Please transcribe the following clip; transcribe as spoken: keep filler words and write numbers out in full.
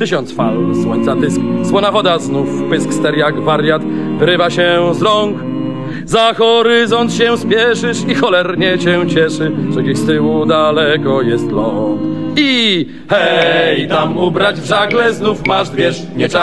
Tysiąc fal, słońca dysk, słona woda, znów pysk, ster jak wariat wyrywa się z rąk. Za horyzont się spieszysz i cholernie cię cieszy, że gdzieś z tyłu daleko jest ląd. I hej, tam ubrać w żagle znów masz, wiesz, nie czas.